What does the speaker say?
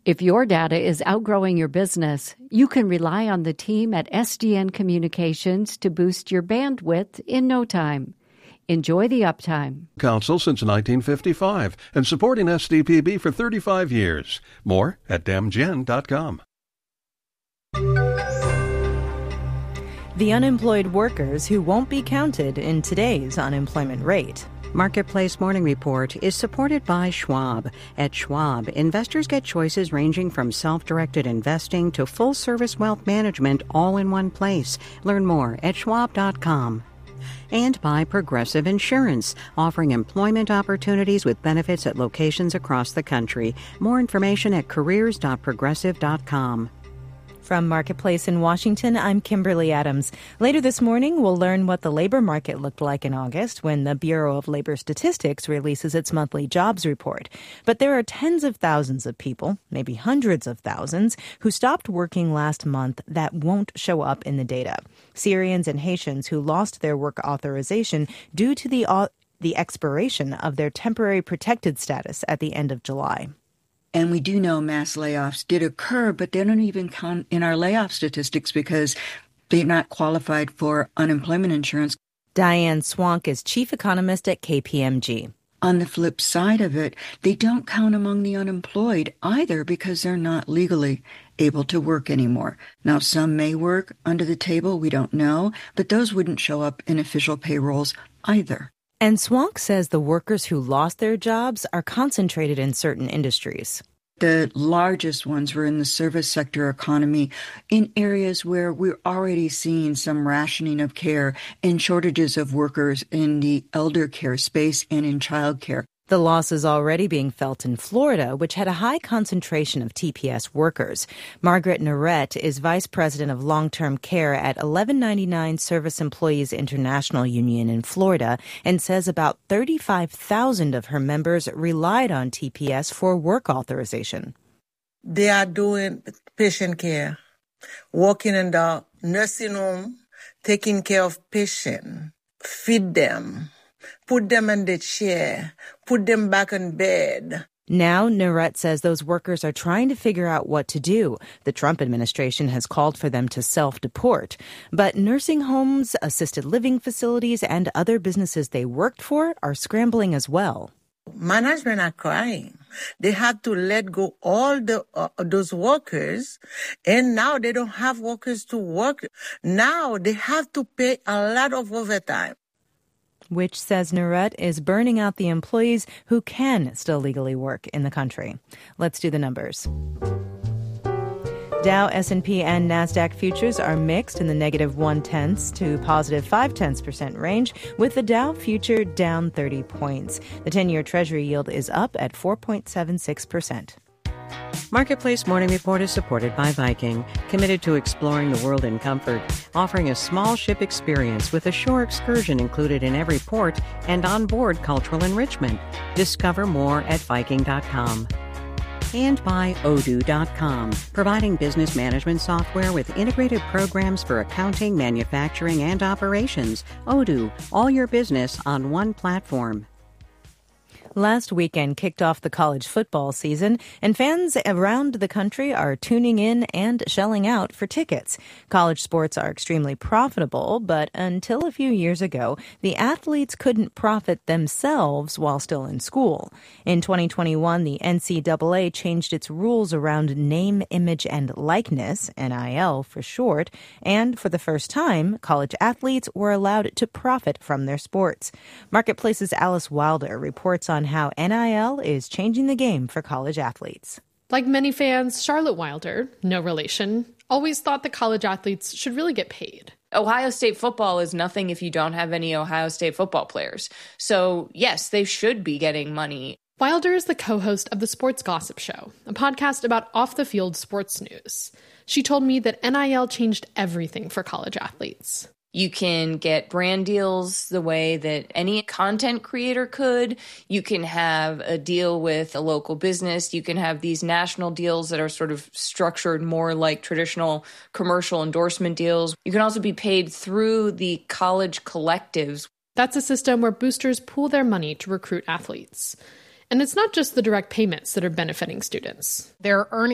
If your data is outgrowing your business, you can rely on the team at SDN Communications to boost your bandwidth in no time. Enjoy the uptime. Council since 1955 and supporting SDPB for 35 years. More at damgen.com. The unemployed workers who won't be counted in today's unemployment rate. Marketplace Morning Report is supported by Schwab. At Schwab, investors get choices ranging from self-directed investing to full-service wealth management all in one place. Learn more at schwab.com. And by Progressive Insurance, offering employment opportunities with benefits at locations across the country. More information at careers.progressive.com. From Marketplace in Washington, I'm Kimberly Adams. Later this morning, we'll learn what the labor market looked like in August when the Bureau of Labor Statistics releases its monthly jobs report. But there are tens of thousands of people, maybe hundreds of thousands, who stopped working last month that won't show up in the data. Syrians and Haitians who lost their work authorization due to the expiration of their temporary protected status at the end of July. And we do know mass layoffs did occur, but they don't even count in our layoff statistics because they're not qualified for unemployment insurance. Diane Swank is chief economist at KPMG. On the flip side of it, they don't count among the unemployed either because they're not legally able to work anymore. Now, some may work under the table, we don't know, but those wouldn't show up in official payrolls either. And Swank says the workers who lost their jobs are concentrated in certain industries. The largest ones were in the service sector economy, in areas where we're already seeing some rationing of care and shortages of workers in the elder care space and in child care. The loss is already being felt in Florida, which had a high concentration of TPS workers. Margaret Narette is vice president of long-term care at 1199 Service Employees International Union in Florida and says about 35,000 of her members relied on TPS for work authorization. They are doing patient care, working in the nursing home, taking care of patients, feed them, put them in the chair, put them back in bed. Now, Narette says those workers are trying to figure out what to do. The Trump administration has called for them to self-deport. But nursing homes, assisted living facilities, and other businesses they worked for are scrambling as well. Management are crying. They had to let go all those workers, and now they don't have workers to work. Now they have to pay a lot of overtime. Which, says Narette, is burning out the employees who can still legally work in the country. Let's do the numbers. Dow, S&P, and NASDAQ futures are mixed in the negative 0.1 to positive 0.5% range, with the Dow future down 30 points. The 10-year Treasury yield is up at 4.76%. Marketplace Morning Report is supported by Viking, committed to exploring the world in comfort, offering a small ship experience with a shore excursion included in every port and onboard cultural enrichment. Discover more at Viking.com. And by Odoo.com, providing business management software with integrated programs for accounting, manufacturing, and operations. Odoo, all your business on one platform. Last weekend kicked off the college football season, and fans around the country are tuning in and shelling out for tickets. College sports are extremely profitable, but until a few years ago, the athletes couldn't profit themselves while still in school. In 2021, the NCAA changed its rules around name, image, and likeness, NIL for short, and for the first time, college athletes were allowed to profit from their sports. Marketplace's Alice Wilder reports on how NIL is changing the game for college athletes. Like many fans, Charlotte Wilder, no relation, always thought that college athletes should really get paid. Ohio State football is nothing if you don't have any Ohio State football players. So, yes, they should be getting money. Wilder is the co-host of the Sports Gossip Show, a podcast about off-the-field sports news. She told me that NIL changed everything for college athletes. You can get brand deals the way that any content creator could. You can have a deal with a local business. You can have these national deals that are sort of structured more like traditional commercial endorsement deals. You can also be paid through the college collectives. That's a system where boosters pool their money to recruit athletes. And it's not just the direct payments that are benefiting students. They're earning